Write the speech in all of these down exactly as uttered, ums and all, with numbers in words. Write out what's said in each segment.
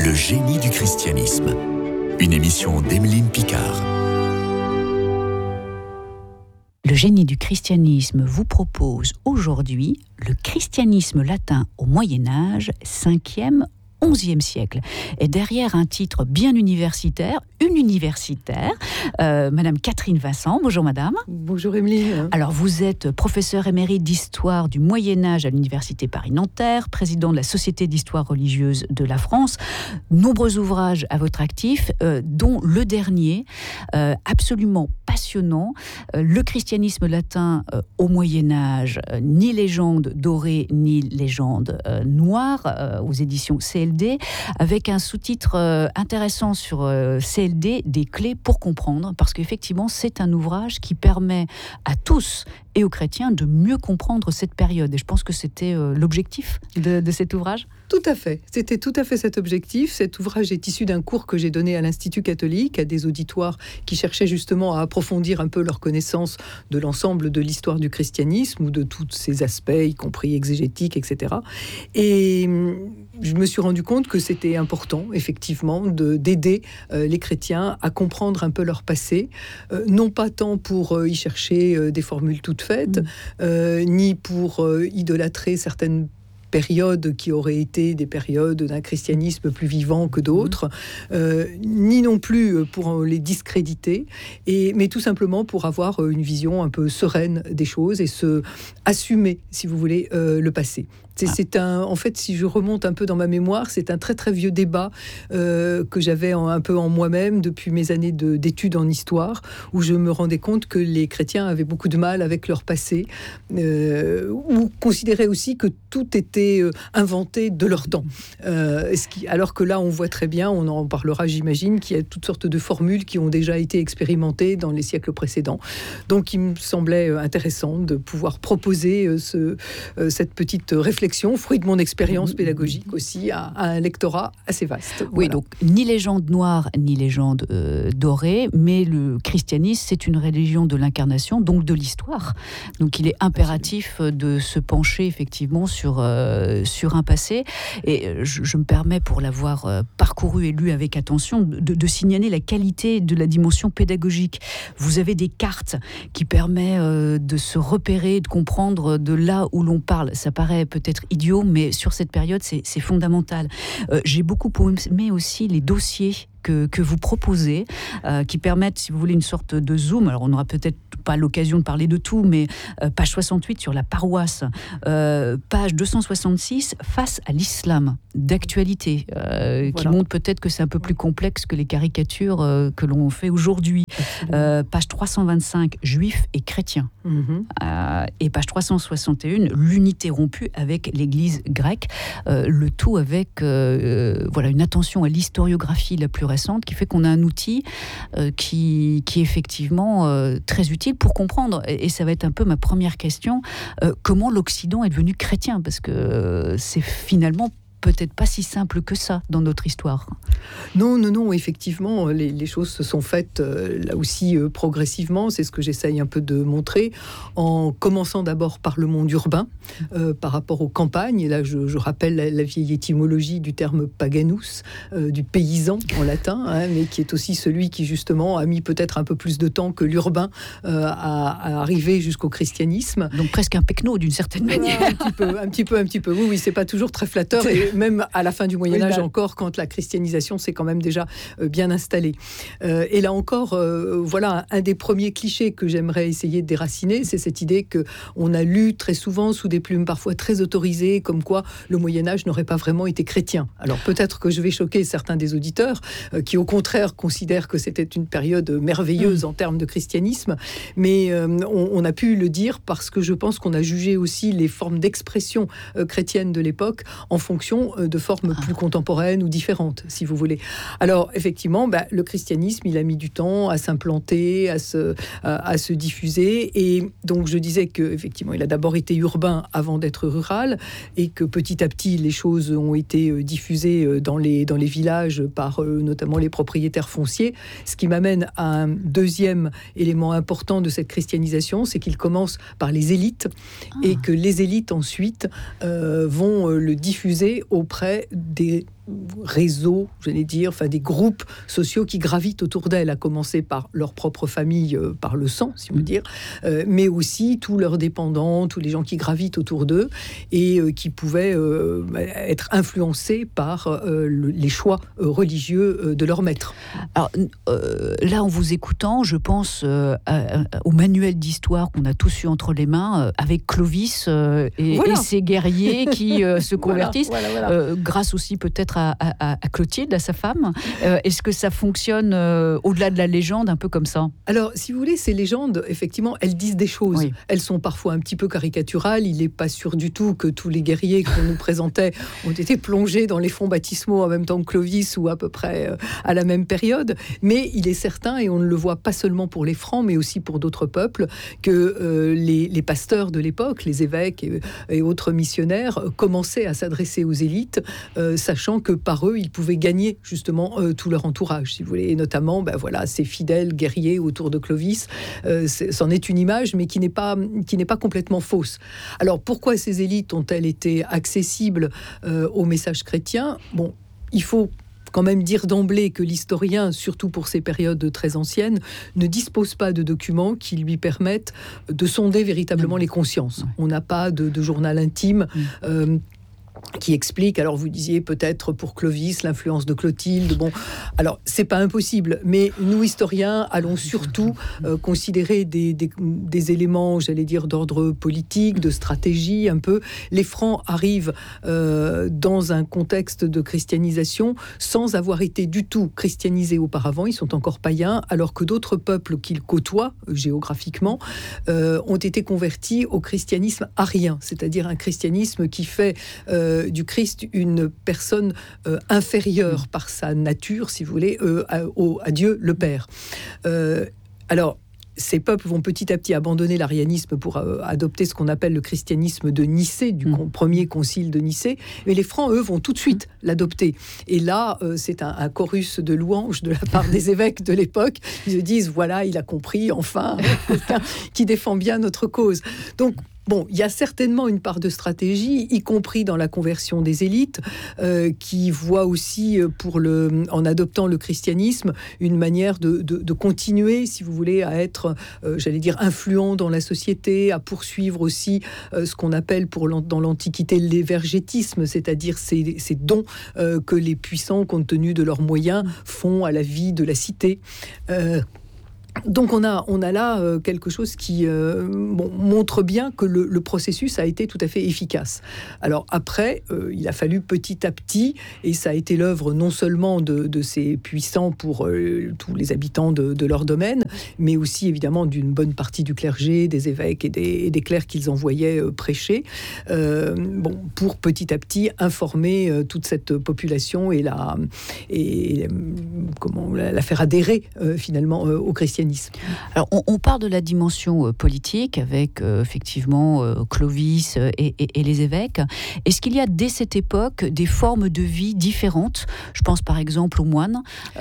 Le génie du christianisme. Une émission d'Emeline Picard. Le génie du christianisme vous propose aujourd'hui le christianisme latin au Moyen-Âge, cinquième onzième siècle. Et derrière un titre bien universitaire, une universitaire, euh, Madame Catherine Vincent. Bonjour Madame. Bonjour Emeline. Alors vous êtes professeure émérite d'histoire du Moyen-Âge à l'Université Paris-Nanterre, président de la Société d'histoire religieuse de la France. Nombreux ouvrages à votre actif, euh, dont le dernier, euh, absolument passionnant, euh, le christianisme latin euh, au Moyen-Âge, euh, ni légende dorée, ni légende euh, noire, euh, aux éditions C L D, avec un sous-titre euh, intéressant sur euh, C L D, des clés pour comprendre, parce qu'effectivement, c'est un ouvrage qui permet à tous et aux chrétiens de mieux comprendre cette période. Et je pense que c'était euh, l'objectif de, de cet ouvrage. Tout à fait. C'était tout à fait cet objectif. Cet ouvrage est issu d'un cours que j'ai donné à l'Institut catholique, à des auditoires qui cherchaient justement à approfondir un peu leur connaissance de l'ensemble de l'histoire du christianisme ou de tous ses aspects, y compris exégétiques, et cetera. Et je me suis rendu compte que c'était important, effectivement, de, d'aider euh, les chrétiens à comprendre un peu leur passé, euh, non pas tant pour euh, y chercher euh, des formules toutes faites, mmh. euh, ni pour euh, idolâtrer certaines périodes qui auraient été des périodes d'un christianisme plus vivant que d'autres, euh, ni non plus pour les discréditer, et, mais tout simplement pour avoir une vision un peu sereine des choses et se assumer, si vous voulez, euh, le passé. C'est, c'est un, en fait, si je remonte un peu dans ma mémoire, c'est un très très vieux débat euh, que j'avais en, un peu en moi-même depuis mes années de, d'études en histoire, où je me rendais compte que les chrétiens avaient beaucoup de mal avec leur passé, euh, ou considéraient aussi que tout était euh, inventé de leur temps. Euh, ce qui, alors que là, on voit très bien, on en parlera, j'imagine, qu'il y a toutes sortes de formules qui ont déjà été expérimentées dans les siècles précédents. Donc, il me semblait intéressant de pouvoir proposer euh, ce, euh, cette petite réflexion, fruit de mon expérience pédagogique aussi, à, à un lectorat assez vaste. Oui, voilà. donc ni légende noire, ni légende euh, dorée, mais le christianisme, c'est une religion de l'incarnation, donc de l'histoire. Donc il est impératif de se pencher effectivement sur, euh, sur un passé. Et je, je me permets, pour l'avoir euh, parcouru et lu avec attention, de, de signaler la qualité de la dimension pédagogique. Vous avez des cartes qui permettent euh, de se repérer, de comprendre de là où l'on parle. Ça paraît peut-être idiot, mais sur cette période, c'est, c'est fondamental. Euh, j'ai beaucoup aimé aussi les dossiers que, que vous proposez, euh, qui permettent, si vous voulez, une sorte de zoom. Alors, on n'aura peut-être pas l'occasion de parler de tout, mais euh, page soixante-huit sur la paroisse, euh, page deux cent soixante-six, face à l'islam, d'actualité, euh, voilà. Qui montre peut-être que c'est un peu plus complexe que les caricatures euh, que l'on fait aujourd'hui. Euh, page trois cent vingt-cinq, juifs et chrétiens. Mm-hmm. Euh, et page trois cent soixante et un, l'unité rompue avec l'Église grecque. Euh, le tout avec euh, voilà, une attention à l'historiographie la plus récente, qui fait qu'on a un outil euh, qui, qui est effectivement euh, très utile pour comprendre. Et, et ça va être un peu ma première question. Euh, comment l'Occident est devenu chrétien ? Parce que euh, c'est finalement peut-être pas si simple que ça dans notre histoire. Non, non, non, effectivement, les, les choses se sont faites euh, là aussi euh, progressivement, c'est ce que j'essaye un peu de montrer, en commençant d'abord par le monde urbain, euh, par rapport aux campagnes, et là je, je rappelle la, la vieille étymologie du terme paganus, euh, du paysan en latin, hein, mais qui est aussi celui qui justement a mis peut-être un peu plus de temps que l'urbain euh, à, à arriver jusqu'au christianisme. Donc presque un pecno d'une certaine manière. Un petit peu, un petit peu, un petit peu, oui, oui, c'est pas toujours très flatteur, et même à la fin du Moyen-Âge, oui, encore, quand la christianisation s'est quand même déjà euh, bien installée. Euh, et là encore, euh, voilà, un des premiers clichés que j'aimerais essayer de déraciner, c'est cette idée qu'on a lu très souvent sous des plumes parfois très autorisées, comme quoi le Moyen-Âge n'aurait pas vraiment été chrétien. Alors peut-être que je vais choquer certains des auditeurs, euh, qui au contraire considèrent que c'était une période merveilleuse mmh. en termes de christianisme, mais euh, on, on a pu le dire parce que je pense qu'on a jugé aussi les formes d'expression euh, chrétienne de l'époque en fonction de formes plus contemporaines ou différentes, si vous voulez. Alors, effectivement, bah, le christianisme, il a mis du temps à s'implanter, à se, à, à se diffuser. Et donc, je disais qu'effectivement, il a d'abord été urbain avant d'être rural, et que petit à petit, les choses ont été diffusées dans les, dans les villages par euh, notamment les propriétaires fonciers. Ce qui m'amène à un deuxième élément important de cette christianisation, c'est qu'il commence par les élites, ah. et que les élites, ensuite, euh, vont le diffuser auprès des réseaux, j'allais dire, enfin des groupes sociaux qui gravitent autour d'elle, à commencer par leur propre famille, euh, par le sang, si on veut dire, euh, mais aussi tous leurs dépendants, tous les gens qui gravitent autour d'eux et euh, qui pouvaient euh, être influencés par euh, le, les choix euh, religieux euh, de leur maître. Alors euh, là, en vous écoutant, je pense euh, à, à, au manuel d'histoire qu'on a tous eu entre les mains, euh, avec Clovis euh, et, voilà. et ses guerriers qui euh, se convertissent, voilà, voilà, voilà. Euh, grâce aussi peut-être à, à, à Clotilde, à sa femme. Euh, est-ce que ça fonctionne euh, au-delà de la légende, un peu comme ça ? Alors, si vous voulez, ces légendes, effectivement, elles disent des choses. Oui. Elles sont parfois un petit peu caricaturales. Il n'est pas sûr du tout que tous les guerriers qu'on nous présentait ont été plongés dans les fonds baptismaux en même temps que Clovis ou à peu près euh, à la même période. Mais il est certain, et on ne le voit pas seulement pour les Francs, mais aussi pour d'autres peuples, que euh, les, les pasteurs de l'époque, les évêques et, et autres missionnaires, euh, commençaient à s'adresser aux élites, euh, sachant que par eux, ils pouvaient gagner justement euh, tout leur entourage, si vous voulez, et notamment ben, voilà, ces fidèles guerriers autour de Clovis. Euh, c'est, c'en est une image, mais qui n'est pas, qui n'est pas complètement fausse. Alors, pourquoi ces élites ont-elles été accessibles euh, au message chrétien ? Bon, il faut quand même dire d'emblée que l'historien, surtout pour ces périodes très anciennes, ne dispose pas de documents qui lui permettent de sonder véritablement les consciences. Ouais. On n'a pas de, de journal intime. Mmh. Euh, qui explique, alors vous disiez peut-être pour Clovis l'influence de Clotilde, bon, alors c'est pas impossible, mais nous historiens allons surtout euh, considérer des, des, des éléments, j'allais dire d'ordre politique, de stratégie un peu. Les Francs arrivent euh, dans un contexte de christianisation sans avoir été du tout christianisés auparavant, ils sont encore païens, alors que d'autres peuples qu'ils côtoient euh, géographiquement euh, ont été convertis au christianisme arien, c'est-à-dire un christianisme qui fait euh, du Christ une personne euh, inférieure par sa nature, si vous voulez, euh, à, au, à Dieu le Père. Euh, alors, ces peuples vont petit à petit abandonner l'arianisme pour euh, adopter ce qu'on appelle le christianisme de Nicée, du con- premier concile de Nicée. Mais les Francs, eux, vont tout de suite l'adopter. Et là, euh, c'est un, un chorus de louanges de la part des évêques de l'époque. Ils se disent, voilà, il a compris, enfin, quelqu'un qui défend bien notre cause. Donc, bon, il y a certainement une part de stratégie, y compris dans la conversion des élites, euh, qui voient aussi, pour le, en adoptant le christianisme, une manière de, de, de continuer, si vous voulez, à être, euh, j'allais dire, influent dans la société, à poursuivre aussi euh, ce qu'on appelle pour l'an- dans l'Antiquité l'évergétisme, c'est-à-dire ces, ces dons euh, que les puissants, compte tenu de leurs moyens, font à la vie de la cité. Euh, Donc on a, on a là euh, quelque chose qui euh, bon, montre bien que le, le processus a été tout à fait efficace. Alors après, euh, il a fallu petit à petit, et ça a été l'œuvre non seulement de, de ces puissants pour euh, tous les habitants de, de leur domaine, mais aussi évidemment d'une bonne partie du clergé, des évêques et des, et des clercs qu'ils envoyaient euh, prêcher, euh, bon, pour petit à petit informer euh, toute cette population et la, et, euh, comment, la, la faire adhérer euh, finalement euh, au christianisme. Alors, on, on part de la dimension euh, politique avec euh, effectivement euh, Clovis euh, et, et, et les évêques. Est-ce qu'il y a dès cette époque des formes de vie différentes ? Je pense par exemple aux moines,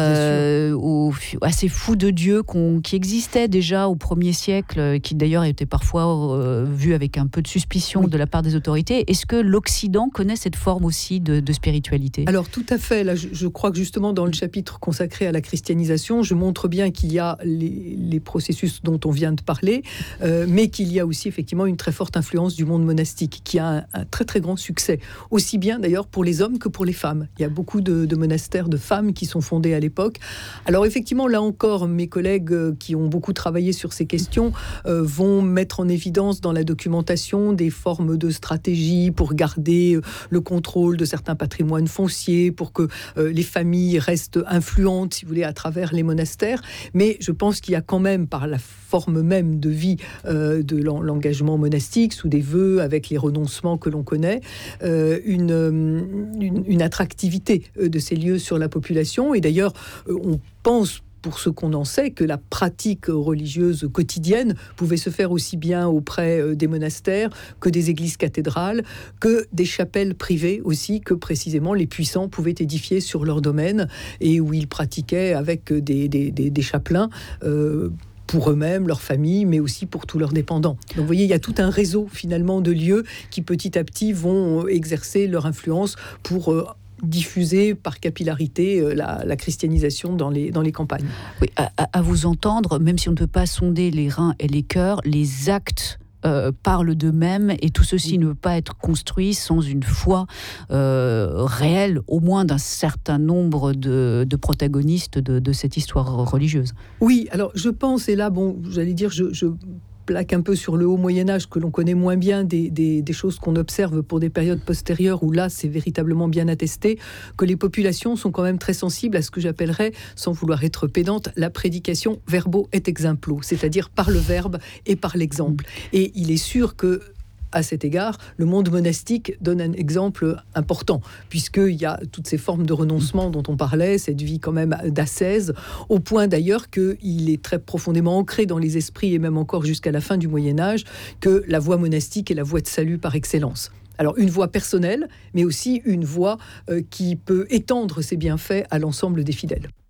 euh, aux, à ces fous de Dieu qu'on, qui existaient déjà au premier siècle, qui d'ailleurs étaient parfois euh, vus avec un peu de suspicion oui. de la part des autorités. Est-ce que l'Occident connaît cette forme aussi de, de spiritualité ? Alors tout à fait. Là, je, je crois que justement dans le chapitre consacré à la christianisation, je montre bien qu'il y a les les processus dont on vient de parler, euh, mais qu'il y a aussi effectivement une très forte influence du monde monastique, qui a un, un très très grand succès, aussi bien d'ailleurs pour les hommes que pour les femmes. Il y a beaucoup de, de monastères de femmes qui sont fondés à l'époque. Alors effectivement, là encore, mes collègues euh, qui ont beaucoup travaillé sur ces questions euh, vont mettre en évidence dans la documentation des formes de stratégie pour garder euh, le contrôle de certains patrimoines fonciers, pour que euh, les familles restent influentes, si vous voulez, à travers les monastères. Mais je pense qu'il y a quand même, par la forme même de vie euh, de l'engagement monastique, sous des vœux, avec les renoncements que l'on connaît, euh, une, une, une attractivité de ces lieux sur la population. Et d'ailleurs, on pense, pour ce qu'on en sait, que la pratique religieuse quotidienne pouvait se faire aussi bien auprès des monastères que des églises cathédrales, que des chapelles privées aussi, que précisément les puissants pouvaient édifier sur leur domaine, et où ils pratiquaient avec des, des, des, des chapelains euh, pour eux-mêmes, leur famille, mais aussi pour tous leurs dépendants. Donc vous voyez, il y a tout un réseau finalement de lieux qui petit à petit vont exercer leur influence pour euh, diffuser par capillarité euh, la, la christianisation dans les, dans les campagnes. Oui, à, à vous entendre, même si on ne peut pas sonder les reins et les cœurs, les actes Euh, parlent d'eux-mêmes, et tout ceci oui. ne peut pas être construit sans une foi euh, réelle, au moins d'un certain nombre de, de protagonistes de, de cette histoire religieuse. Oui, alors je pense, et là, bon, j'allais dire, je... je... plaque un peu sur le haut Moyen-Âge, que l'on connaît moins bien des, des, des choses qu'on observe pour des périodes postérieures, où là, c'est véritablement bien attesté, que les populations sont quand même très sensibles à ce que j'appellerais, sans vouloir être pédante, la prédication verbo et exemplo, c'est-à-dire par le verbe et par l'exemple. Et il est sûr que, à cet égard, le monde monastique donne un exemple important, puisqu'il y a toutes ces formes de renoncement dont on parlait, cette vie quand même d'ascèse, au point d'ailleurs qu'il est très profondément ancré dans les esprits, et même encore jusqu'à la fin du Moyen-Âge, que la voie monastique est la voie de salut par excellence. Alors une voie personnelle, mais aussi une voie euh, qui peut étendre ses bienfaits à l'ensemble des fidèles.